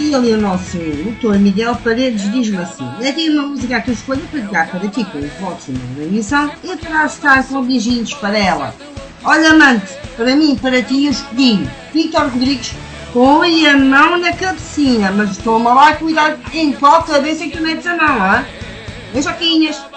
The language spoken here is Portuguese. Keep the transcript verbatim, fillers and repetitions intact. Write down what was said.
E ali o nosso doutor Miguel Paredes diz-me assim: é aqui uma música que eu escolho para tocar para ti com os votos na emissão e para estar com beijinhos para ela. Olha, amante, para mim, para ti, eu escolhi Vítor Rodrigues. Põe a mão na cabecinha, mas toma lá cuidado em qual cabeça que tu metes a mão, hein? Beijoquinhas!